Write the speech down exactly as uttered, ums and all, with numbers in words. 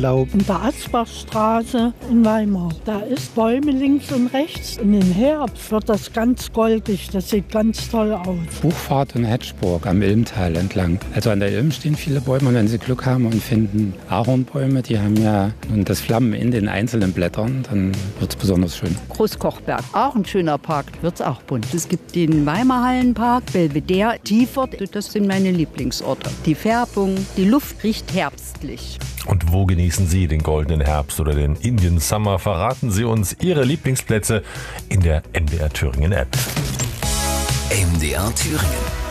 Laub. In der Asbachstraße in Weimar. Da ist Bäume links und rechts. Und im Herbst wird das ganz goldig. Das sieht ganz toll aus. Buchfahrt in Hedgeburg am Ilmtal entlang. Also an der Ilm stehen viele Bäume und wenn Sie Glück haben und finden Ahornbäume, die haben ja nun das Flammen in den einzelnen Blättern, dann wird es besonders schön. Großkochberg, auch ein schöner Park, wird es auch bunt. Es gibt den Weimarhallenpark, Belvedere, Tiefert, das sind meine Lieblingsorte. Die Färbung, die Luft riecht herbstlich. Und wo genießen Sie den goldenen Herbst oder den Indian Summer? Verraten Sie uns Ihre Lieblingsplätze in der M D R Thüringen App. M D R Thüringen.